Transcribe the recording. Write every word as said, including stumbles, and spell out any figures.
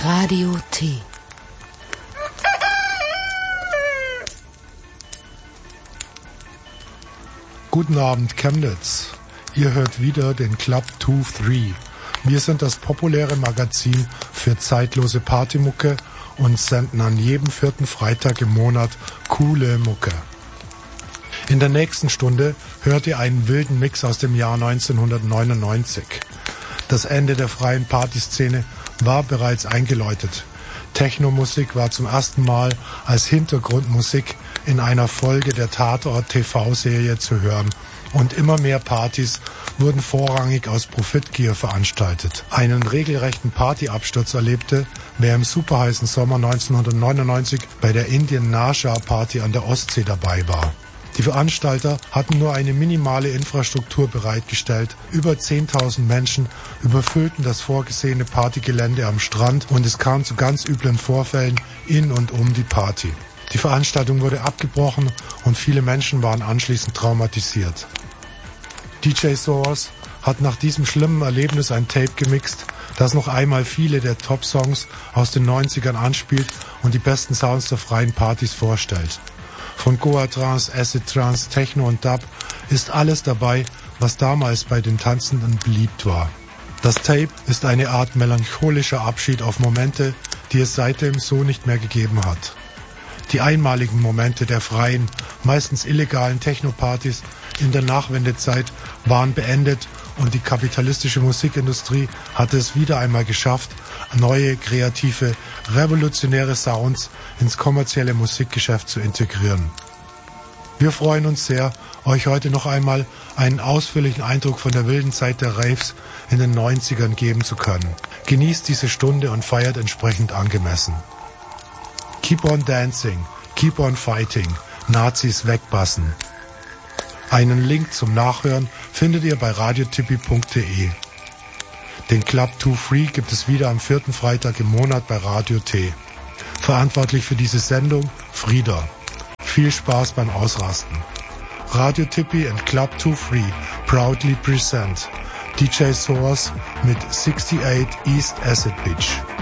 Radio T. Guten Abend, Chemnitz. Ihr hört wieder den Club drei. Wir sind das populäre Magazin für zeitlose Partymucke und senden an jedem vierten Freitag im Monat coole Mucke. In der nächsten Stunde hört ihr einen wilden Mix aus dem Jahr neunzehnhundertneunundneunzig. Das Ende der freien Partyszene war bereits eingeläutet. Technomusik war zum ersten Mal als Hintergrundmusik in einer Folge der Tatort-T V-Serie zu hören. Und immer mehr Partys wurden vorrangig aus Profitgier veranstaltet. Einen regelrechten Partyabsturz erlebte, wer im superheißen Sommer neunzehnhundertneunundneunzig bei der Indian Nasha Party an der Ostsee dabei war. Die Veranstalter hatten nur eine minimale Infrastruktur bereitgestellt. Über zehntausend Menschen überfüllten das vorgesehene Partygelände am Strand und es kam zu ganz üblen Vorfällen in und um die Party. Die Veranstaltung wurde abgebrochen und viele Menschen waren anschließend traumatisiert. D J Source hat nach diesem schlimmen Erlebnis ein Tape gemixt, das noch einmal viele der Top-Songs aus den neunzigern anspielt und die besten Sounds der freien Partys vorstellt. Von Goa Trance, Acid Trance, Techno und Dub ist alles dabei, was damals bei den Tanzenden beliebt war. Das Tape ist eine Art melancholischer Abschied auf Momente, die es seitdem so nicht mehr gegeben hat. Die einmaligen Momente der freien, meistens illegalen Techno-Partys in der Nachwendezeit waren beendet und die kapitalistische Musikindustrie hatte es wieder einmal geschafft, neue, kreative, revolutionäre Sounds ins kommerzielle Musikgeschäft zu integrieren. Wir freuen uns sehr, euch heute noch einmal einen ausführlichen Eindruck von der wilden Zeit der Raves in den neunzigern geben zu können. Genießt diese Stunde und feiert entsprechend angemessen. Keep on dancing, keep on fighting, Nazis wegbassen. Einen Link zum Nachhören findet ihr bei radiotippi punkt de. Den Club drei gibt es wieder am vierten Freitag im Monat bei Radio T. Verantwortlich für diese Sendung Frieda. Viel Spaß beim Ausrasten. Radio Tippi and Club drei proudly present D J Source mit sixty-eight East Acid Beach.